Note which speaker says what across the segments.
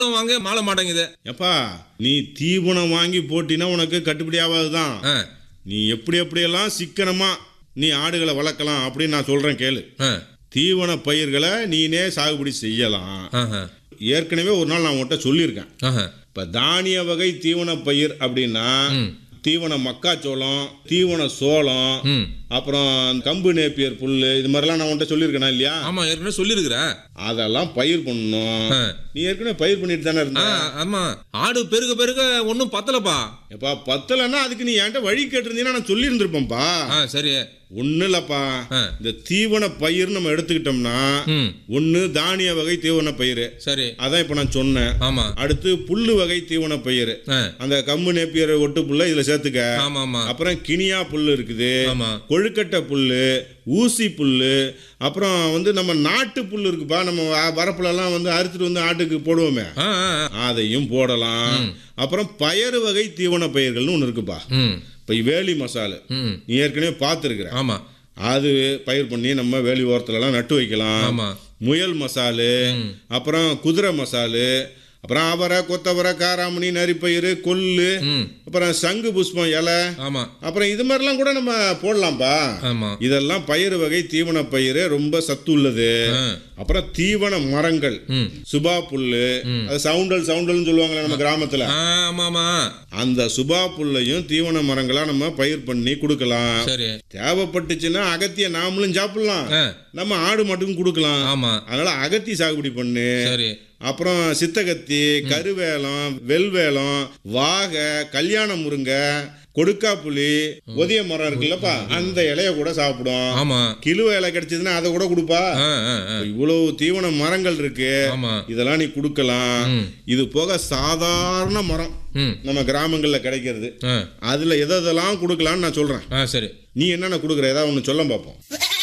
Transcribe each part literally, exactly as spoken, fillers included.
Speaker 1: வாங்க மாள மாட்டேங்குது.
Speaker 2: எப்பா நீ தீவனம் வாங்கி போட்டினா உனக்கு கட்டுப்படி ஆகாதுதான். நீ எப்படி எப்படியெல்லாம் சிக்கனமா நீ ஆடுகளை வளர்க்கலாம் அப்படின்னு நான் சொல்றேன் கேளு. தீவன பயிர்களை நீனே சாகுபடி செய்யலாம். ஏற்கனவே ஒரு நாள் நான் உன்கிட்ட சொல்லியிருக்கேன். இப்ப தானிய வகை தீவன பயிர் அப்படின்னா தீவன மக்காச்சோளம், தீவன சோளம், அப்புறம் கம்பு நேப்பியர் புல்லு, இது மாதிரிலாம் நான் உன்கிட்ட சொல்லியிருக்கேனா இல்லையா?
Speaker 1: ஆமா, ஏற்கனவே சொல்லியிருக்கிற.
Speaker 2: அதெல்லாம் பயிர் பண்ணணும். நீ ஏற்கனவே பயிர் பண்ணிட்டு தானே இருந்த.
Speaker 1: ஆமா, ஆடு பெருக பெருக ஒன்னும் பத்தலப்பா.
Speaker 2: எப்பா பத்தலன்னா அதுக்கு நீ என்கிட்ட வழி கேட்டிருந்தீங்கன்னா நான் சொல்லி இருந்திருப்பேன்ப்பா.
Speaker 1: சரி.
Speaker 2: ஒண்ணு இல்லப்பா, இந்த தீவன பயிர் நம்ம எடுத்துக்கிட்டோம்னா ஒண்ணு தானிய வகை தீவன பயிர். சரி, அதான் இப்ப நான் சொன்னேன். ஆமா. அடுத்து புல்லு வகை தீவன பயிர், அந்த கம்பு நேப்பியர் ஒட்டு புல்ல இதுல சேர்த்துக்க. அப்புறம் கினியா புல்லு இருக்குது, கொழுக்கட்டை புல்லு, ஊசி புல்லு, அப்புறம் வந்து நம்ம நாட்டு புல்லு இருக்குப்பா. நம்ம வரப்புல எல்லாம் வந்து அறுத்துட்டு வந்து ஆட்டுக்கு போடுவோமே, அதையும் போடலாம். அப்புறம் பயறு வகை தீவன பயிர்கள்னு ஒண்ணு இருக்குப்பா. இப்ப வேலி மசாலு நீ ஏற்கனவே பார்த்துருக்கிற. ஆமா, அது பயிர் பண்ணி நம்ம வேலி ஓரத்துல எல்லாம் நட்டு வைக்கலாம். முயல் மசாலு, அப்புறம் குதிரை மசாலு, அப்புறம் அவரை, கொத்தவரை, காராமணி, நரிப்பயிறு, கொல்லு, அப்புறம் சங்கு புஷ்பம் இலை, அப்புறம் இது மாதிரிலாம் கூட நம்ம போடலாம்ப்பா. இதெல்லாம் பயிர் வகை தீவன பயிர், ரொம்ப சத்து உள்ளது. அப்புறம் தீவன மரங்கள், சுபா புல்லு, அது சவுண்டல் சவுண்டல் சொல்லுவாங்களே நம்ம கிராமத்துல, அந்த சுபா புல்லையும் தீவன மரங்களா நம்ம பயிர் பண்ணி கொடுக்கலாம். தேவைப்பட்டுச்சுன்னா அகத்திய நாமளும் சாப்பிடலாம், நம்ம ஆடு மட்டும் கொடுக்கலாம். அதனால அகத்தி சாகுபடி பண்ணு. அப்புறம் சித்தகத்தி, கருவேலம், வெல்வேலம், வாகை, கல்யாண முருங்கை, கொடுக்கா புளி, ஒதிய மரம் இருக்குல்லப்பா, அந்த இலைய கூட சாப்பிடும். கிலுவ இலை கிடைச்சதுன்னா அதை கூட கொடுப்பா. இவ்வளவு தீவன மரங்கள் இருக்கு, இதெல்லாம் நீ கொடுக்கலாம். இது போக சாதாரண மரம் நம்ம கிராமங்கள்ல கிடைக்கிறது, அதுல எதெல்லாம் கொடுக்கலாம்னு நான் சொல்றேன். சரி, நீ என்னென்ன கொடுக்குற ஏதாவது ஒண்ணு சொல்ல பார்ப்போம்.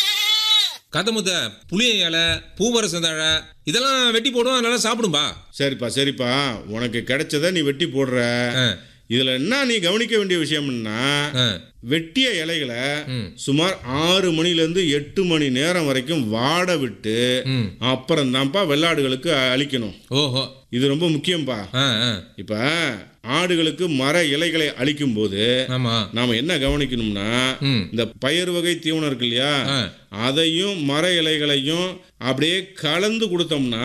Speaker 1: கதமுத்த, புளிய இலை, பூவரசந்தழை, இதெல்லாம் வெட்டி போடும், அதனால சாப்பிடும்பா.
Speaker 2: சரிப்பா சரிப்பா, உனக்கு கிடைச்சத நீ வெட்டி போடுற. இதுல என்ன நீ கவனிக்க வேண்டிய விஷயம்னா, வெட்டிய இலைகளை சுமார் ஆறு மணில இருந்து எட்டு மணி நேரம் வரைக்கும் வாட விட்டு அப்புறம் தான்ப்பா வெள்ளாடுகளுக்கு அளிக்கணும். ஓஹோ, இது ரொம்ப முக்கியம்பா. இப்ப ஆடுகளுக்கு மர இலைகளை அளிக்கும் போது நாம என்ன கவனிக்கணும்னா, இந்த பயிர் வகை தீவனம் இருக்கு இல்லையா, அதையும் மர இலைகளையும் அப்படியே கலந்து கொடுத்தோம்னா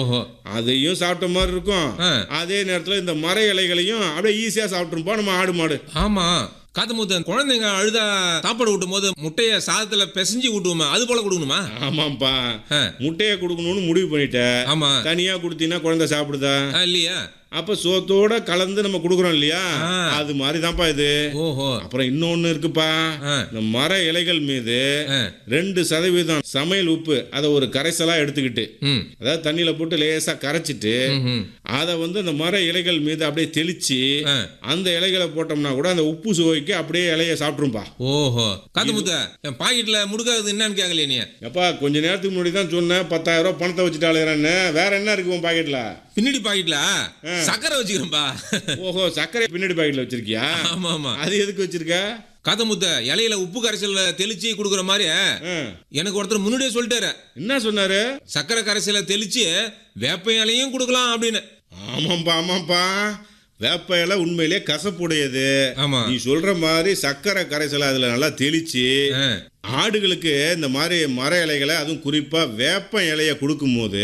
Speaker 2: அதையும் சாப்பிட்ட மாதிரி இருக்கும். அதே நேரத்தில் இந்த மர இலைகளையும் அப்படியே ஈஸியா சாப்பிட்டுருப்போம் நம்ம ஆடு மாடு.
Speaker 1: ஆமா, காத்தமுத்த, குழந்தைங்க அழுதா சாப்பாடு ஊட்டும் போது முட்டைய சாதத்துல பிசைஞ்சு ஊட்டுவோமா, அது போல கொடுக்கணுமா?
Speaker 2: ஆமாப்பா, முட்டைய கொடுக்கணும்னு முடிவு பண்ணிட்ட. ஆமா, தனியா கொடுத்தீங்கன்னா குழந்தை சாப்பிடுதா இல்லையா? அப்ப சோத்தோட கலந்து நம்ம கொடுக்குறோம் இல்லையா, அது மாதிரி தான்ப்பா இது. அப்புறம் இன்னொன்னு இருக்குப்பா, இந்த மர இலைகள் மீது ரெண்டு சதவீதம் சமையல் உப்பு அதை ஒரு கரைசலா எடுத்துக்கிட்டு, அதாவது தண்ணியில போட்டு லேசா கரைச்சிட்டு அதை வந்து அந்த மர இலைகள் மீது அப்படியே தெளிச்சு அந்த இலைகளை போட்டோம்னா கூட அந்த உப்பு சுவைக்கு அப்படியே இலைய சாப்பிட்டுருப்பா. ஓஹோ, காதுமுத்த, என் பாக்கெட்ல முடுக்காது என்னன்னு கேட்கலையே நீ? எப்பா கொஞ்ச நேரத்துக்கு முன்னாடி தான் சொன்னேன் பத்தாயிரம் ரூபாய் பணத்தை வச்சுட்டாளேன்னு. வேற என்ன இருக்கு உன் பாக்கெட்ல?
Speaker 1: பின்னாடி பாக்கெட்ல சக்கரை வச்சுக்கிறேன்பா.
Speaker 2: ஓஹோ, சக்கரை பின்னாடி பாக்கெட்ல வச்சிருக்கியா? ஆமா ஆமா. அது எதுக்கு வச்சிருக்க?
Speaker 1: காதமுத்த, இலையில உப்பு கரைசல் தெளிச்சு குடுக்குற மாதிரி எனக்கு ஒருத்தர் முன்னாடியே சொல்லிட்டாரு.
Speaker 2: என்ன சொன்னாரு?
Speaker 1: சக்கரை கரைசல தெளிச்சு வேப்ப இலையும் கொடுக்கலாம் அப்படின்னு.
Speaker 2: ஆமாப்பா ஆமாப்பா, வேப்ப இலை உண்மையிலே கசப்புடையது. நீ சொல்ற மாதிரி சக்கரை கரைசலை அதுல நல்லா தெளிச்சு ஆடுகளுக்கு இந்த மாதிரி மர இலைகளை, அதுவும் குறிப்பா வேப்ப இலைய கொடுக்கும் போது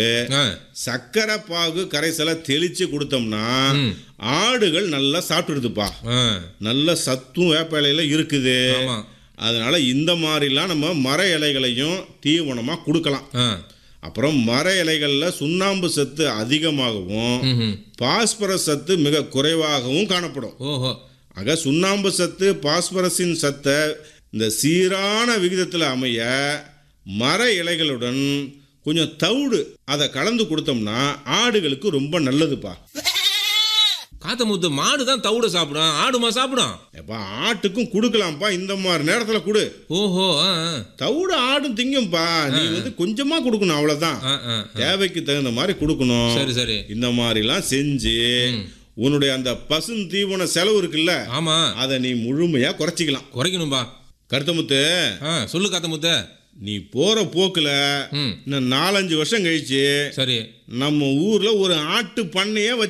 Speaker 2: சக்கரை பாகு கரைசலை தெளிச்சு கொடுத்தோம்னா ஆடுகள் நல்லா சாப்பிட்டுருதுப்பா. நல்ல சத்தும் வேப்ப இலையில இருக்குது. அதனால இந்த மாதிரிலாம் நம்ம மர இலைகளையும் தீவனமா கொடுக்கலாம். அப்புறம் மர இலைகள்ல சுண்ணாம்பு சத்து அதிகமாகவும் பாஸ்பரஸ் சத்து மிக குறைவாகவும் காணப்படும். ஆக சுண்ணாம்பு சத்து பாஸ்பரஸின் சத்தை இந்த சீரான விகிதத்தில் அமைய மர இலைகளுடன் கொஞ்சம் தவிடு அதை கலந்து கொடுத்தோம்னா ஆடுகளுக்கு ரொம்ப நல்லதுப்பா.
Speaker 1: காத்தமுத்து, மாடு தான் தவிட சாப்பிடும், ஆடுமா சாப்பிடும்?
Speaker 2: எப்பா ஆட்டுக்கும் கொடுக்கலாம்ப்பா, இந்த மாதிரி நேரத்துல கொடு. ஓஹோ, தவிட ஆடும் திங்கும்பா. நீ வந்து கொஞ்சமா கொடுக்கணும், அவ்வளவுதான். தேவைக்கு தகுந்த மாதிரி கொடுக்கணும். சரி சரி. இந்த மாதிரிலாம் செஞ்சு உன்னுடைய அந்த பசும் தீவன செலவு இருக்குல்ல, ஆமா, அதை நீ முழுமையா குறைச்சிக்கலாம்.
Speaker 1: குறைக்கணும்பா.
Speaker 2: கருத்தமுத்து,
Speaker 1: சொல்லு காத்தமுத்து.
Speaker 2: நீ போற போக்குல இன்னும் நாலஞ்சு வருஷம் கழிச்சு
Speaker 1: சரி
Speaker 2: நம்ம ஊர்ல ஒரு ஆட்டு பண்ணையே